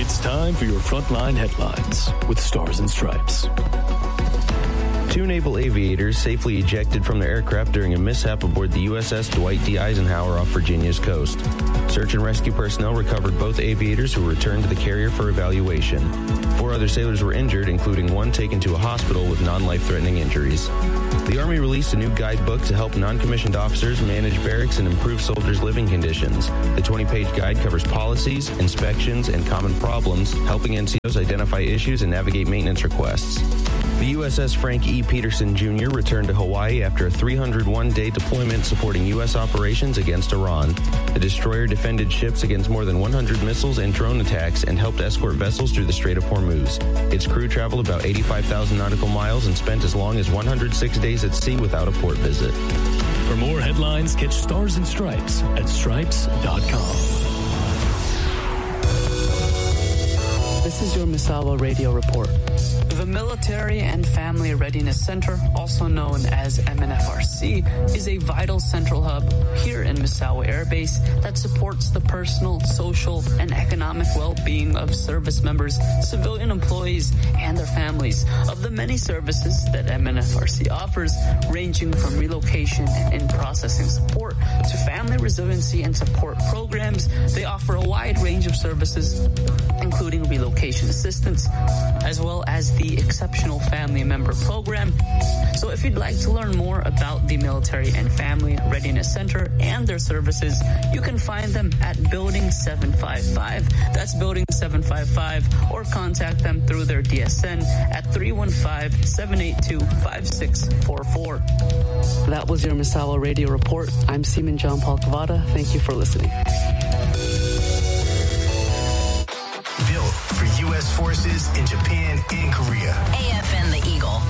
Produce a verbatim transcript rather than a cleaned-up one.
It's time for your Frontline Headlines with Stars and Stripes. Two naval aviators safely ejected from their aircraft during a mishap aboard the U S S Dwight D. Eisenhower off Virginia's coast. Search and rescue personnel recovered both aviators who returned to the carrier for evaluation. Four other sailors were injured, including one taken to a hospital with non-life-threatening injuries. The Army released a new guidebook to help non-commissioned officers manage barracks and improve soldiers' living conditions. The twenty-page guide covers policies, inspections, and common problems, helping N C Os identify issues and navigate maintenance requests. The U S S Frank E. Peterson Junior returned to Hawaii after a three hundred one day deployment supporting U S operations against Iran. The destroyer defended ships against more than one hundred missiles and drone attacks and helped escort vessels through the Strait of Hormuz. Its crew traveled about eighty-five thousand nautical miles and spent as long as one hundred six days at sea without a port visit. For more headlines, catch Stars and Stripes at stripes dot com. This is your Misawa Radio Report. The Military and Family Readiness Center, also known as M N F R C, is a vital central hub here in Misawa Air Base that supports the personal, social, and economic well-being of service members, civilian employees, and their families. Of the many services that M N F R C offers, ranging from relocation and in-processing support to family resiliency and support programs, they offer a wide range of services, including relocation assistance, as well as the Exceptional Family Member Program. So if you'd like to learn more about the Military and Family Readiness Center and their services, you can find them at Building seven five five. That's Building seven five five, or contact them through their D S N at three one five, seven eight two, five six four four. That was your Misawa Radio Report. I'm Seaman John Paul Kavada. Thank you for listening. Built for U S forces in Japan and Korea. A F N The Eagle.